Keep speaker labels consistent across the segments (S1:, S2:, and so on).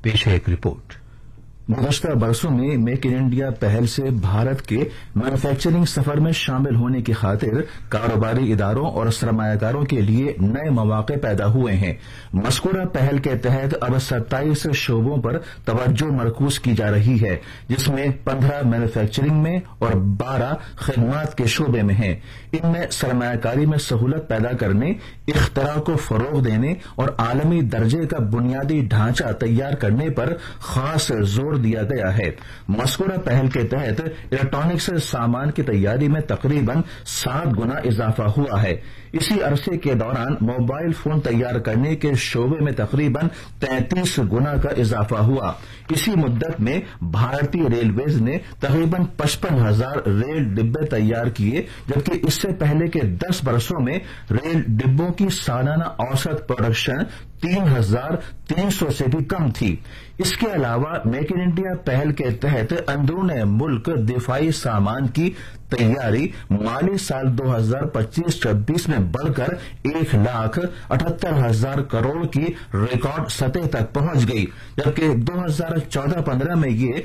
S1: पेश है एक रिपोर्ट।
S2: गुज़श्ता बरसों में मेक इन इंडिया पहल से भारत के मैन्युफैक्चरिंग सफर में शामिल होने की खातिर कारोबारी इदारों और सरमायाकारों के लिए नए मौके पैदा हुए हैं। मज़कूरा पहल के तहत अब 27 शोबों पर तवज्जो मरकूज की जा रही है, जिसमें 15 मैन्युफैक्चरिंग में और 12 खिदमात के शोबे में हैं। इनमें सरमायाकारी में सहूलत पैदा करने, इख्तरा को फरोग देने और आलमी दर्जे का बुनियादी ढांचा तैयार करने पर खास जोर दिया गया है। मज़कूरा पहल के तहत इलेक्ट्रॉनिक्स सामान की तैयारी में तकरीबन 7 गुना इजाफा हुआ है। इसी अरसे के दौरान मोबाइल फोन तैयार करने के शोबे में तकरीबन 33 गुना का इजाफा हुआ। इसी मुद्दत में भारतीय रेलवेज ने तकरीबन 55,000 रेल डिब्बे तैयार किए, जबकि इससे पहले के 10 बरसों में रेल डिब्बों की सालाना औसत प्रोडक्शन 3,300 से भी कम थी। इसके अलावा मेक इन इंडिया पहल के तहत अंदरून मुल्क दिफाई सामान की तैयारी माली साल 2025-26 में बढ़कर 1,78,000 करोड़ की रिकॉर्ड सतह तक पहुंच गई, जबकि 2014-15 में ये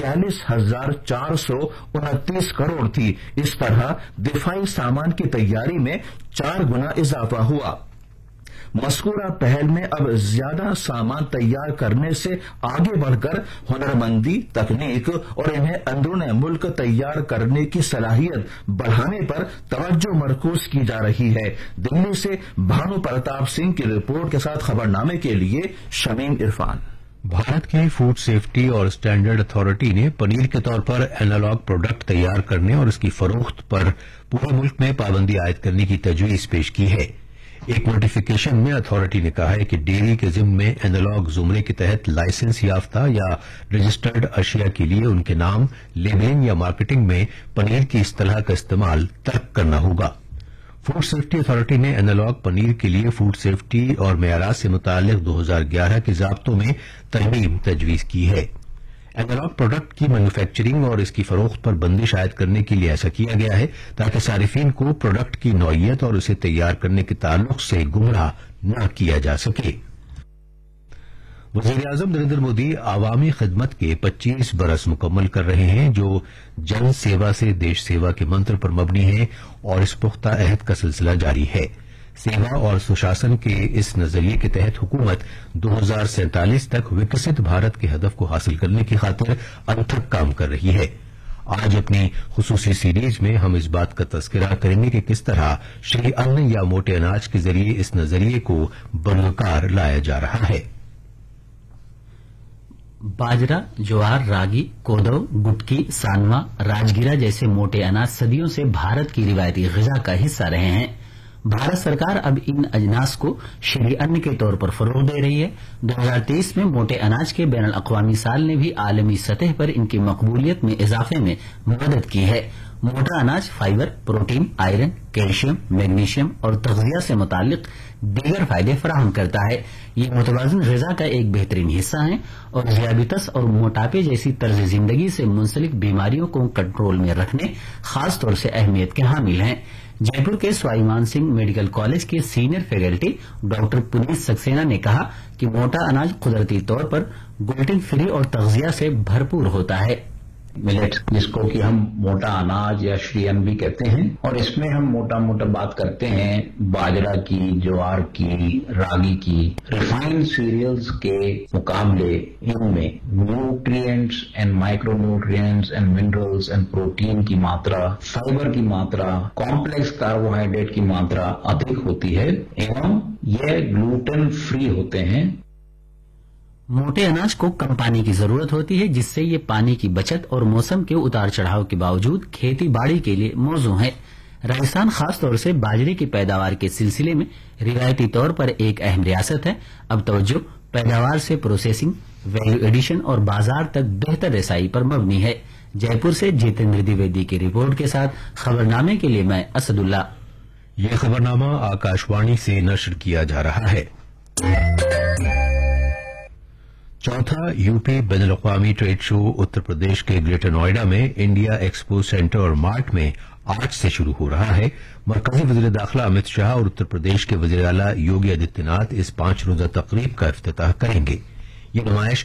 S2: 46,429 करोड़ थी। इस तरह दिफाई सामान की तैयारी में 4 गुना इजाफा हुआ। मज़कूरा पहल में अब ज्यादा सामान तैयार करने से आगे बढ़कर हुनरमंदी, तकनीक और इन्हें अंदरून मुल्क तैयार करने की सलाहियत बढ़ाने पर तवज्जो मरकूज की जा रही है। दिल्ली से भानु प्रताप सिंह की रिपोर्ट के साथ खबरनामे के लिए शमीम इरफान।
S1: भारत की फूड सेफ्टी और स्टैंडर्ड अथॉरिटी ने पनीर के तौर पर एनालॉग प्रोडक्ट तैयार करने और इसकी फरोख्त पर पूरे मुल्क में पाबंदी आयद करने की तजवीज पेश की है। एक नोटिफिकेशन में अथॉरिटी ने कहा है कि डेयरी के जिम्मे में एनालॉग जुमरे के तहत लाइसेंस याफ्ता या रजिस्टर्ड अशिया के लिए उनके नाम, लेबलिंग या मार्केटिंग में पनीर की इस्तेलाह का इस्तेमाल तर्क करना होगा। फूड सेफ्टी अथॉरिटी ने एनालॉग पनीर के लिए फूड सेफ्टी और मेयारात से मुताल्लिक 2011 के ज़ाब्तों में तरमीम तजवीज की है। एनालॉग प्रोडक्ट की मैन्युफैक्चरिंग और इसकी फरोख्त पर बंदिश आयद करने के लिए ऐसा किया गया है ताकि सारिफीन को प्रोडक्ट की नौइयत और उसे तैयार करने के ताल्लुक से गुमराह न किया जा सके। वज़ीर-ए-आज़म नरेंद्र मोदी आवामी खिदमत के 25 बरस मुकम्मल कर रहे हैं, जो जन सेवा से देश सेवा के मंत्र पर मबनी है और इस पुख्ता अहद का सिलसिला जारी है। सेवा और सुशासन के इस नजरिए के तहत हुकूमत 2047 तक विकसित भारत के हदफ को हासिल करने की खातिर अनथक काम कर रही है। आज अपनी खुसूसी सीरीज में हम इस बात का तस्करा करेंगे कि किस तरह श्री अन्न या मोटे अनाज के जरिए इस नजरिए को बरकरार लाया जा रहा है।
S3: बाजरा, ज्वार, रागी, कोदो, गुटकी, सानवा, राजगीरा जैसे मोटे अनाज सदियों से भारत की रिवायती ग़िज़ा का हिस्सा रहे हैं। भारत सरकार अब इन अजनास को शहरी अन्न के तौर पर फरोग दे रही है। 2023 में मोटे अनाज के बैनुल अक़वामी साल ने भी आलमी सतह पर इनकी मकबूलियत में इजाफे में मदद की है। मोटा अनाज fibre, protein, iron, calcium, magnesium और तग़ज़िया से मुताल्लिक दीगर फायदे फराहम करता है। ये मुतवाज़िन ग़िज़ा का एक बेहतरीन हिस्सा है और ज़ियाबितस और मोटापे जैसी तर्ज जिंदगी से मुंसलिक बीमारियों को कंट्रोल में रखने खास तौर से अहमियत के हामिल हैं। जयपुर के स्वाभिमान सिंह मेडिकल कॉलेज के senior faculty doctor Puneet Saxena ने कहा कि मोटा अनाज कुदरती तौर पर ग्लूटेन फ्री और तग़ज़िया से भरपूर होता है।
S4: मिलेट, जिसको कि हम मोटा अनाज या श्री अन्न भी कहते हैं, और इसमें हम मोटा मोटा बात करते हैं बाजरा की, ज्वार की, रागी की। रिफाइंड सीरियल्स के मुकाबले इनमें nutrients and micro nutrients and minerals and protein की मात्रा, फाइबर की मात्रा, कॉम्प्लेक्स कार्बोहाइड्रेट की मात्रा अधिक होती है एवं यह ग्लूटेन फ्री होते हैं।
S3: मोटे अनाज को कम पानी की जरूरत होती है, जिससे ये पानी की बचत और मौसम के उतार चढ़ाव के बावजूद खेती बाड़ी के लिए मौजू है। राजस्थान खास तौर से बाजरे की पैदावार के सिलसिले में रिवायती तौर पर एक अहम रियासत है। अब तवज्जो पैदावार से प्रोसेसिंग, वैल्यू एडिशन और बाजार तक बेहतर रसाई पर मबनी है। जयपुर से जितेंद्र द्विवेदी की रिपोर्ट के साथ खबरनामे के लिए मैं असदुल्ला।
S1: यह खबरनामा आकाशवाणी से नश्र किया जा रहा है। चौथा UP बैनुल-अक़वामी trade show Uttar Pradesh के ग्रेटर नोएडा में इंडिया एक्सपो सेंटर और मार्ट में आज से शुरू हो रहा है। मरकजी वज़ीर दाखिला अमित शाह और उत्तर प्रदेश के वज़ीर आला योगी आदित्यनाथ इस 5 रोजा तकरीब का इफ्तिताह करेंगे। ये नुमाइश